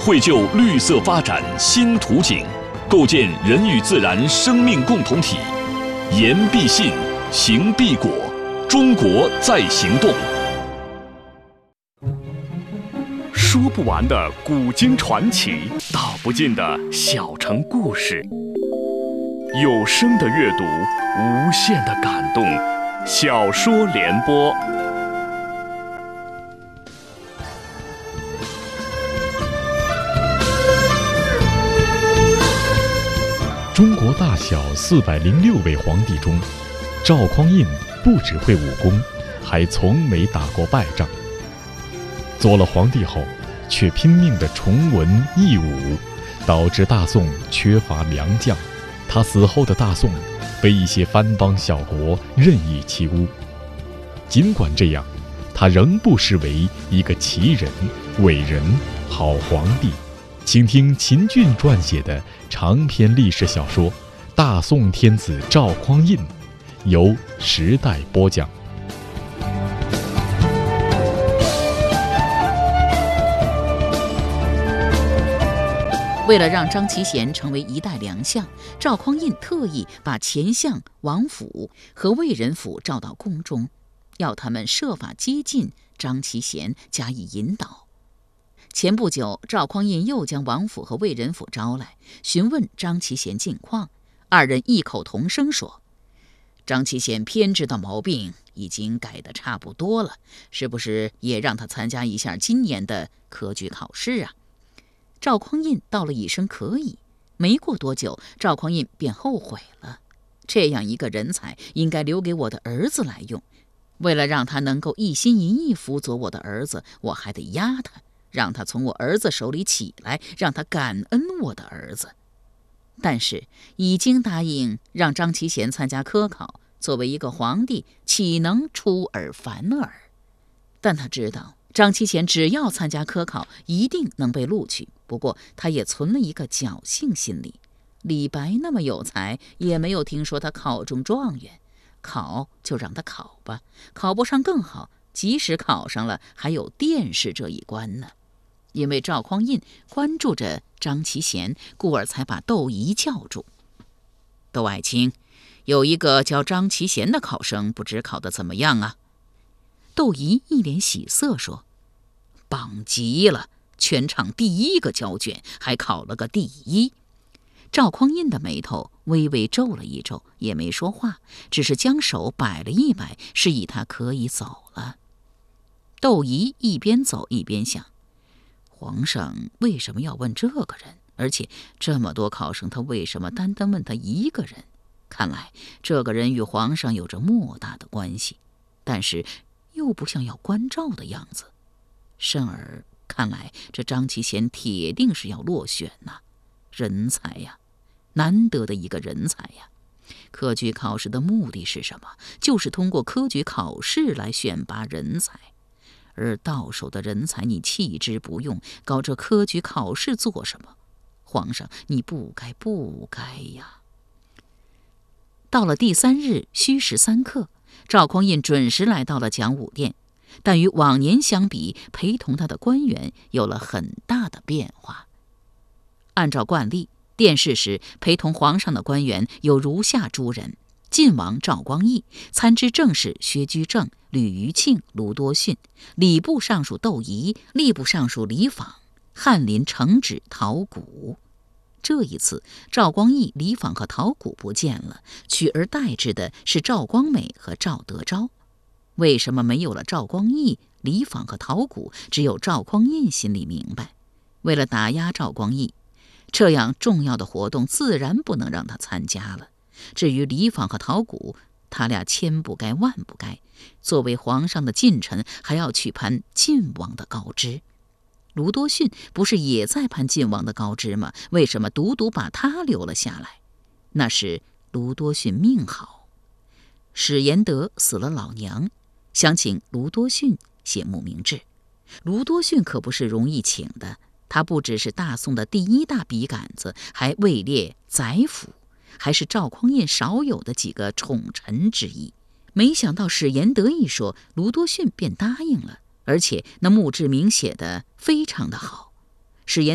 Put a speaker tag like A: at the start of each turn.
A: 绘就绿色发展新图景，构建人与自然生命共同体。言必信，行必果，中国在行动。说不完的古今传奇，道不尽的小城故事。有声的阅读，无限的感动。小说联播。
B: 中国大小406位皇帝中，赵匡胤不只会武功，还从没打过败仗。做了皇帝后，却拼命地崇文抑武，导致大宋缺乏良将。他死后的大宋被一些藩邦小国任意欺侮。尽管这样，他仍不失为一个奇人、伟人、好皇帝。请听秦俊撰写的长篇历史小说《大宋天子赵匡胤》，由时代播讲。
C: 为了让张其贤成为一代良相，赵匡胤特意把前相王府和魏仁甫召到宫中，要他们设法接近张其贤，加以引导。前不久，赵匡胤又将王府和魏仁甫招来，询问张其贤近况。二人异口同声说：“张其贤偏知道毛病，已经改得差不多了，是不是也让他参加一下今年的科举考试啊？”赵匡胤道了一声可以。没过多久，赵匡胤便后悔了。这样一个人才，应该留给我的儿子来用。为了让他能够一心一意辅佐我的儿子，我还得压他，让他从我儿子手里起来，让他感恩我的儿子。但是已经答应让张其贤参加科考，作为一个皇帝，岂能出尔反尔？但他知道张其贤只要参加科考，一定能被录取。不过他也存了一个侥幸心理，李白那么有才，也没有听说他考中状元，考就让他考吧，考不上更好，即使考上了，还有殿试这一关呢。因为赵匡胤关注着张其贤，故而才把窦仪叫住。窦爱卿，有一个叫张其贤的考生，不知考得怎么样啊？窦仪一脸喜色说：“棒极了，全场第一个交卷，还考了个第一。”赵匡胤的眉头微微皱了一皱，也没说话，只是将手摆了一摆，示意他可以走了。窦仪一边走一边想，皇上为什么要问这个人？而且这么多考生，他为什么单单问他一个人？看来这个人与皇上有着莫大的关系，但是又不像要关照的样子。甚而看来这张其贤铁定是要落选呐，人才呀，难得的一个人才呀。科举考试的目的是什么？就是通过科举考试来选拔人才。而到手的人才你弃之不用，搞这科举考试做什么？皇上，你不该呀！到了第3日戌时3刻，赵匡胤准时来到了讲武殿，但与往年相比，陪同他的官员有了很大的变化。按照惯例，殿试时陪同皇上的官员有如下诸人：晋王赵光义，参知政事薛居正、吕余庆、卢多逊，礼部尚书窦仪，吏部尚书李昉，翰林承旨陶谷。这一次，赵光义、李昉和陶谷不见了，取而代之的是赵光美和赵德昭。为什么没有了赵光义、李昉和陶谷，只有赵匡胤心里明白。为了打压赵光义，这样重要的活动自然不能让他参加了。至于李昉和陶谷，他俩千不该万不该，作为皇上的近臣，还要去攀晋王的高枝。卢多逊不是也在攀晋王的高枝吗？为什么独独把他留了下来？那是卢多逊命好。史延德死了老娘，想请卢多逊写墓铭志。卢多逊可不是容易请的，他不只是大宋的第一大笔杆子，还位列宰辅，还是赵匡胤少有的几个宠臣之一。没想到史延德一说，卢多逊便答应了，而且那墓志铭写得非常的好。史延